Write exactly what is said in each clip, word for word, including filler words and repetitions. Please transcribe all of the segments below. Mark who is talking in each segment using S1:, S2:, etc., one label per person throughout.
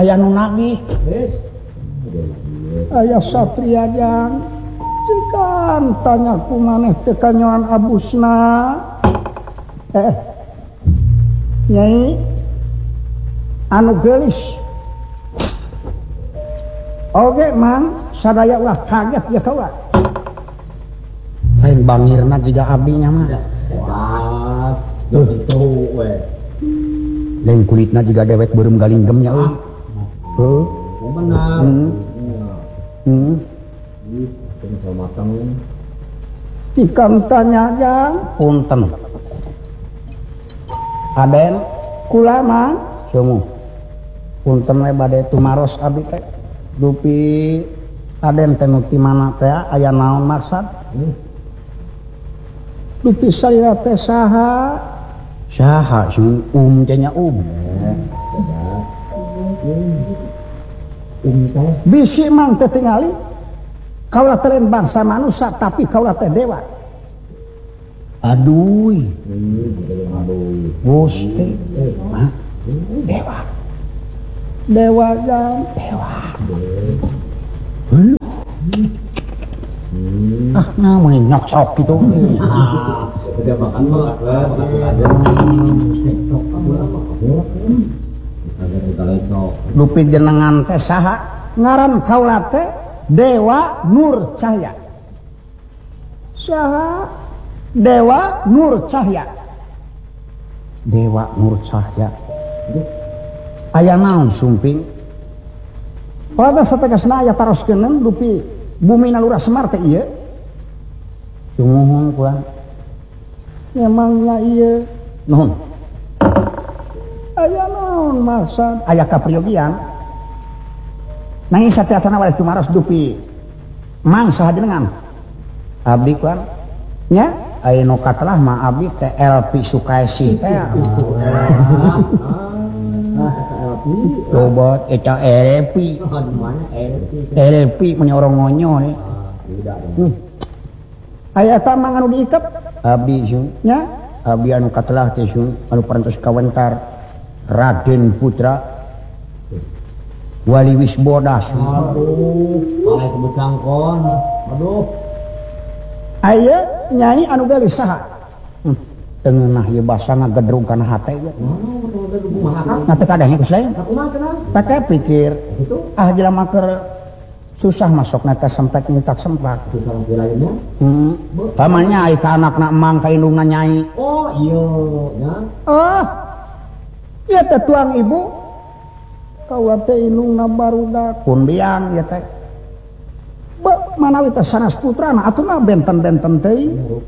S1: aya nu nagih aya satria jang cikan tanya ku maneh teh kanyoan abusna eh nyai anu geulis oge mang sadaya ulah kaget ya kaula lain bangirna jiga abdinya mah
S2: wah gitu we
S1: lain kulitna jiga dewek beureum galinggem nya euy heuh
S2: benar
S1: heeh heeh
S2: ini sama matang
S1: cikan tanya jang punten Aden kula mah sumuh punten we bade tumaros abdi teh dupi Aden teh nu ti mana teh aya naon maksud dupi salira teh saha saha sing um teh nya um um teh bisi mang teh tingali kaula teh lain bangsa manusia tapi kaula teh dewa aduh Gusti mah dewa dewa jang dewa hmm. ah namanya nyok sok gitu
S2: udah makan berat makan aja
S1: lupi jenengan teh saha ngaran kaula teh Dewa Nur Cahya saha Dewa Nur Cahya Dewa Nur Cahya aya naon sumping pada sategasna aya taroskeun dupi bumi nalurah Semar teh ieu sumuhun kula memangnya ieu nuhun aya naon maksud aya kapriyogian nanging satiasana wali tumaros dupi mang saha jenengan abdi kuan nya aya nu katelah mah abdi teh L P Sukaesih teh coba eta L P L P menyorong ngonyo hmm. aya eta mang anu diiket abdi sun nya abdi anu katelah teh sun anu parantos kawentar Raden Putra Wali Wisbodas
S2: aduh alay sebut sangkon aduh
S1: aya nyai anu gelis saha hmm. tengenah ieu basa ngagedrung kana hate ge nah teu kadang geus lain pake pikir ah jelema keur susah masukna teh sempek nyucak sempak
S2: susah lainnya
S1: heeh pamanya ai ka anakna emang ka indungna nyai
S2: oh iya nya
S1: oh ieu teh tuang ibu kaula teh indungna barudak pundiang ieu teh manawi teh sanes putrana atuh benten-benten teh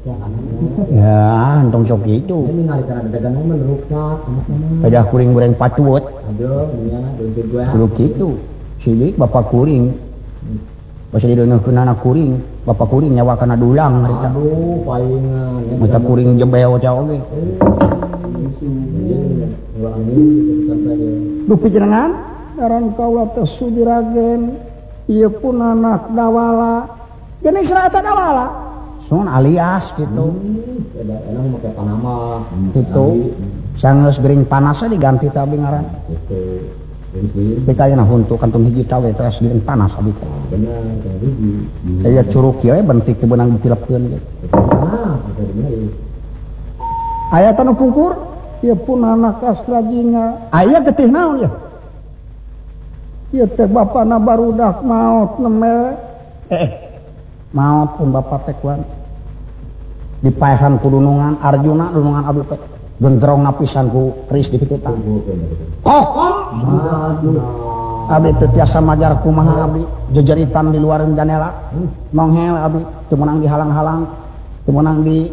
S1: ya entong sok kitu
S2: ini ngalih kana dagangan mah ruksak
S1: aja kuring goreng pacuet
S2: aduh nya dompet gua
S1: kudu kitu sidik bapak kuring basa dideungeun anak kuring bapak kuring nyawa kana dulang mereka
S2: aduh palingan
S1: mereka kuring jebeo ca oge dupi jenengan ngaran kaula teh Sudiragen ieu pun anak dawala gening sira eta dawala son alias gitu
S2: ada enak make panama
S1: gitu sangeus gering panasnya diganti teh abdi ngaran
S2: gitu
S1: pikayana huntu kantung hiji tawe terus gering panas abdi teh
S2: benar hiji
S1: aya curug ieu bentik teu beunang ditilepkeun gitu
S2: ah ada bener
S1: aya tanu pungkur ieu pun anak Astrajinga aya getih naon ya ieu teh bapana barudak maot neme eh maot pun bapak teh kuan dipaehan ku dunungan Arjuna dunungan abdi teh gentrong napisan ku keris di kitu tah kok abdi teh tiasa majar kumaha abdi jejeritan di luareun janela nonghel abdi teu meunang dihalang-halang teu meunang di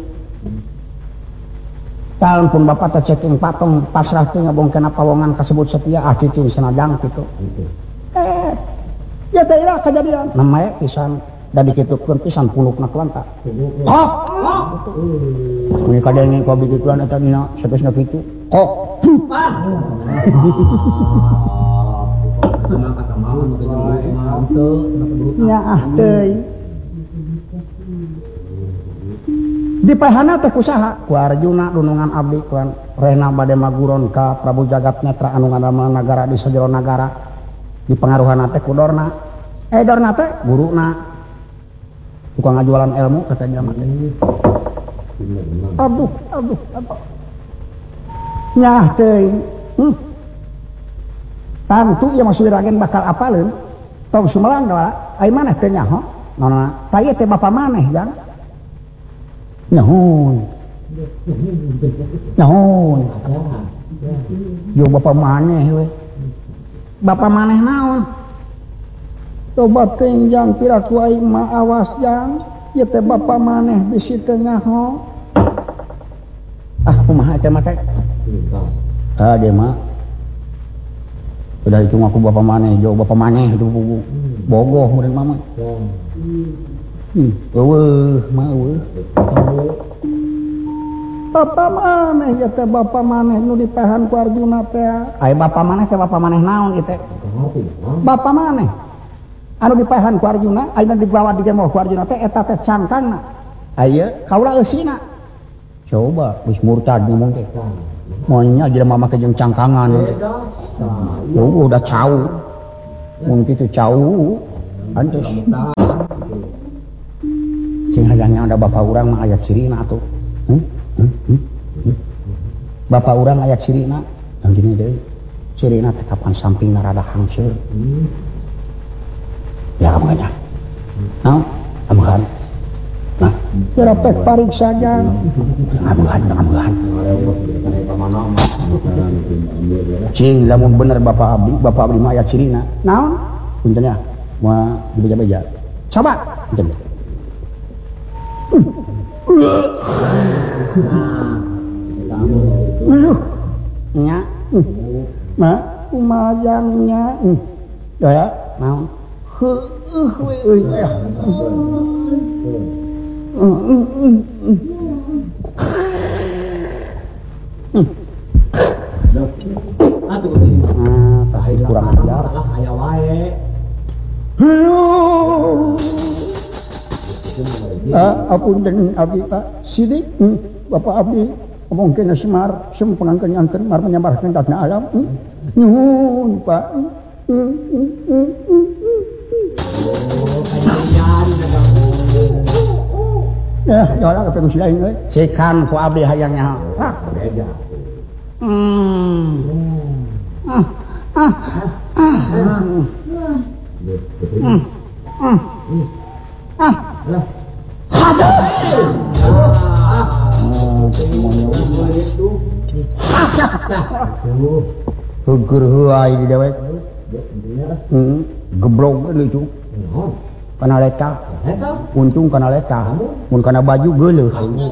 S1: taun pun bapak teh ceking patung pasrah teh ngabongkeun pawongan kasebut setia ah cicing sanajang kitu eh ya teh ieu kejadian namae pisan da dikitukeun pisan punukna kuanta kok mun kadenge ka bikituan eta dina sanesna kitu kok ya ah teuy dipahana teh kusaha ku Arjuna dunungan abdi kuan rehna bade maguron ka Prabu Jagatnetra anu ngaranna nagara di sajero nagara di pengaruhan teh ku dorna eh dorna teh guruna tukang ngajualan ilmu kata jelema teh aduh aduh aduh nyah teuing hmm. Tantu ieu mah ragen bakal apaleun tong sumelang da ai maneh teh nyaho nona ta ieu teh bapa maneh jang nyahun nyahun yo bapa maneh we bapa maneh naon coba teuing jang piraku aing mah awas jang ieu teh bapa maneh bisi teu nyaho ah kumaha teh mah teh ah dia mah udah itu ngaku bapa maneh jauh bapa maneh itu bogoh murid mama hmm eueuh mah eueuh bapa maneh ya teh bapa maneh nu dipahan ku Arjuna teh aya bapa maneh teh bapa maneh naon ieu teh bapa maneh anu dipahan ku Arjuna ayeuna dibawa digemboh ku Arjuna teh eta teh cangkangna aya kaula eusina coba geus murtad ngomong teh monya jelema make jeung cangkangan oh udah cau mun kitu cau antus cing hayangnya ada bapak urang mah aya cirina atuh hmm? Hmm? Hmm? Hmm? bapak urang aya cirina yang gini deui cirina teh kapan sampingna rada hangseur ya amanya naon amuhan nah kira pek pariksa jang amuhan amuhan cing lamun bener bapak abdi bapak abdi mah aya cirina naon punten ya moal dibeja-beja coba punten aduh nya mah kumajangnya ya naon heueuh we euy ah tah kurang ajar aya wae ah apunten abdi tak sidik bapak abdi ngomongkeun Semar sem pangangkeun mar menyabarkeun tatna alam nyuhun pak ya jalan ke pengusi lain euy sekan ku abdi hayangnya ha beda hmm ah ah ah hmm hmm ah lah hajar Hugur huai di dewek hmm geblok itu kana leka untung kana leka mun kana baju geuleuh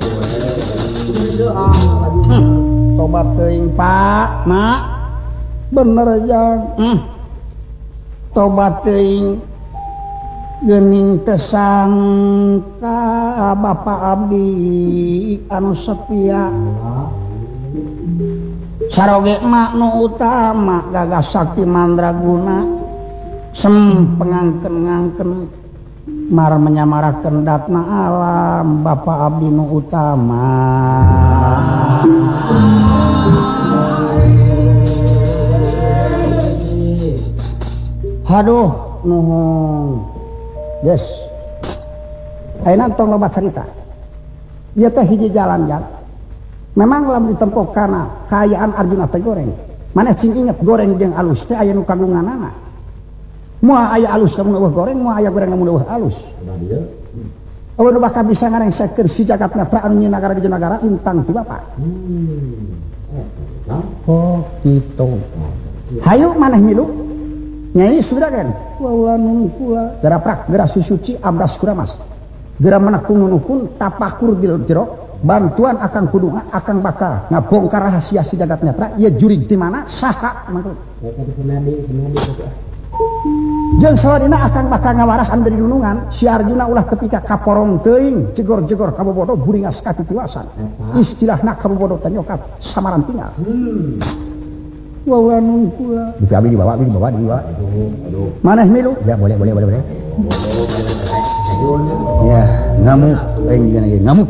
S1: tobat teuing Pak Mak bener jang hmm. tobat teuing geuning teu sangka bapak abdi anu setia saroge mak nu utama gagas sakti mandraguna sem pengangken-ngangken mar menyamarakeun datna alam bapak abdi nu utama haduh nuhun yes ayeuna tong loba carita ieu teh hiji jalan jang memang lamun ditempo kana kaayaan Arjuna teh goreng maneh cing inget goreng jeung alus teh aya nu kagunganana moal aya alus lamun eueuh goreng moal aya goreng lamun eueuh alus Aweun bakal bisa ngarengsekeun si jagat netra anu nyieun nagara di nagara intang ti Bapa. Oh gitu. Hayu maneh milu. Nyai suragan. Wa nun kula gara prak gara susuci abdas kuramas. Gara menekung nunukun tapakur di jero bantuan akan kudu akan bakal ngabongkar rahasia si jagat netra ieu jurig di mana saha mangko. Jeung sawadina akan bakal ngawarahan dari dunungan si Arjuna ulah tepi ka kaporong teuing jegor-jegor kabobodo buringas katitiwasan istilahna kabobodo teh nyokat samaran tinggal wawanun kula di abi dibawa di dibawa dibawa aduh maneh milu ya boleh boleh boleh boleh ya ngamuk teuing dina ge ngamuk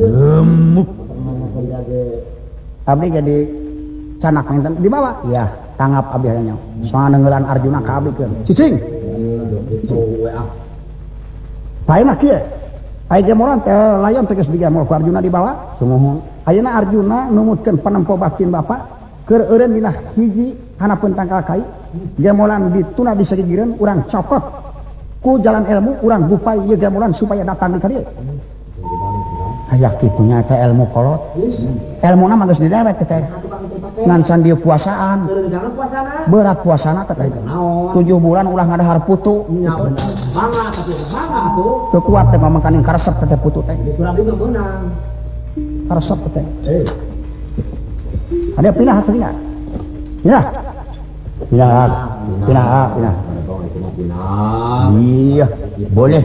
S1: ngamuk abdi jadi canak ngenten dibawa ya tanggap abi nya soalnya nenggelan Arjuna ka abi keun cicing
S2: itu wa
S1: paeuna kieu aya gemoran teh layon tegas digamol ku Arjuna dibawa sumuhun ayeuna Arjuna numutkeun panempo batin Bapa keur eureun dina hiji hanapeun tangkal kai gemolan dituna disagigireun urang cokot ku jalan ilmu urang bupai ieu gemolan supaya datang di ka dieu aya kitunya teh ilmu kolot ilmuna mah geus didewek teh ngan can dieu puasaan berat puasana teh tujuh bulan ulah ngadahar putu
S2: mangga tapi mangga atuh
S1: teu kuat teh mamangkaning karesep teh putu teh
S2: surang ieu meunang
S1: karesep teh
S2: eh
S1: ada pindah hasilnya pindah pindah pindah pindah iya boleh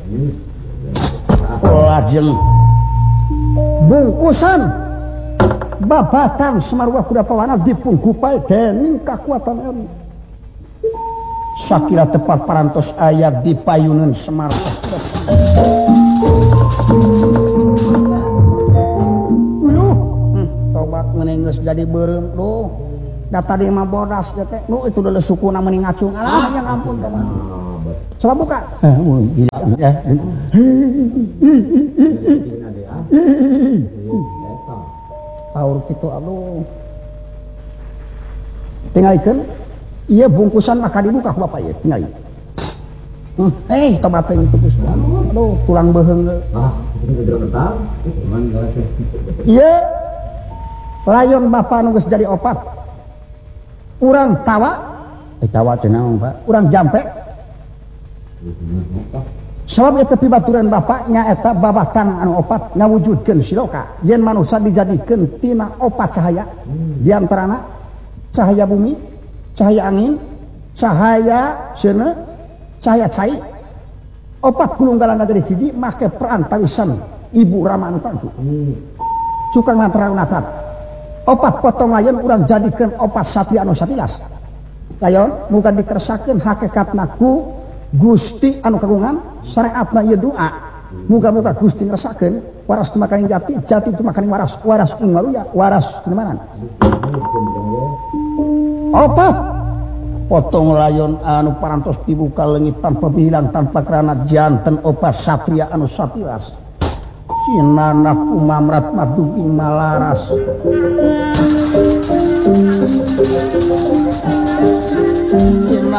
S1: lajeng bungkusan babatan Semarwa kuda pawana dipungkupai dening kakuatan ilmu sakira tepat parantos ayat di payunan Semarwa uluh hmm, tobat menenggeus jadi beureum duh da tadi mah bodas teh nu itu dulu sukuna meni ngacung alah yang ampun tobat coba buka eh gila ya taur kitu aduh tinggalikeun ieu bungkusan maka dibuka ku Bapak ieu tinggali hmm eh tobat teh itu Gusti aduh tulang beuheung
S2: ah itu udah kental cuman
S1: ieu layon Bapak nu geus jadi opat urang tawa eh tawa teh naon Pak urang jampe sabab eta pibaturan bapaknya eta babatan anu opat ngawujudkeun siloka yen manusia dijadikeun tina opat cahaya diantarana cahaya bumi cahaya angin cahaya seuneu cahaya cai opat gulunggalan dari hiji make peran tawisan ibu rama anu tantu cukang lantaran natat opat potong layon urang jadikeun opat satria anu satilas layon muga dikeresakeun hakikatna ku Gusti anu kagungan syariatna ieu doa muga-muga Gusti ngerasakeun waras teu makaning jati jati teu makaning waras waras ing waluya waras teunanan opat potong layon anu parantos dibuka leungit tanpa bilang tanpa kerana janten opat satria anu satilas sinana kumamrat maduging malaras